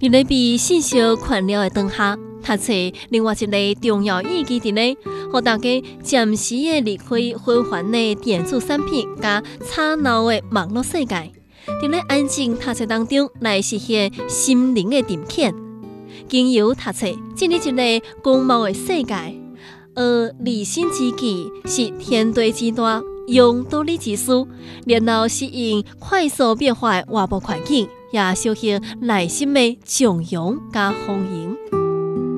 伫咧被信息困扰的当下，读册另外一个重要意义伫咧，互大家暂时的离开纷繁的电子产品甲吵闹的网络世界，伫咧安静读册当中来实现心灵的沉淀。经由读册进入一个广袤的世界，而理性之技是天地之大，用道理之思，然后适应快速变化的外部环境，也小心内心的从容甲丰盈。